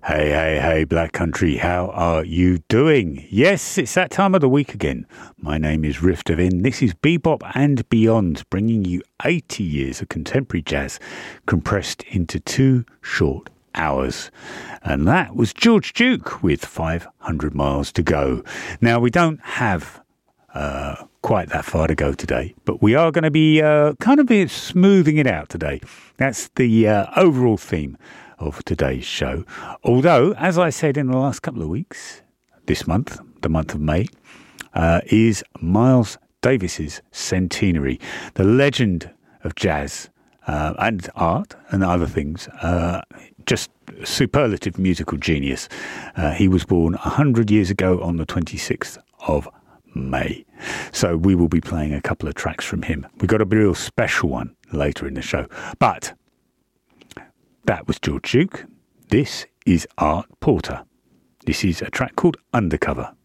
Hey, hey, hey, Black Country, how are you doing? Yes, it's that time of the week again. My name is Riff Devin. This is Bebop and Beyond, bringing you 80 years of contemporary jazz compressed into 2 short hours. And that was George Duke with 500 Miles to Go. Now, we don't have quite that far to go today, but we are going to be kind of smoothing it out today. That's the overall theme of today's show. Although, as I said in the last couple of weeks, this month, the month of May, is Miles Davis's centenary. The legend of jazz and art and other things, just superlative musical genius. He was born 100 years ago on the 26th of May. So we will be playing a couple of tracks from him. We've got a real special one later in the show. But that was George Duke. This is Art Porter. This is a track called Undercover.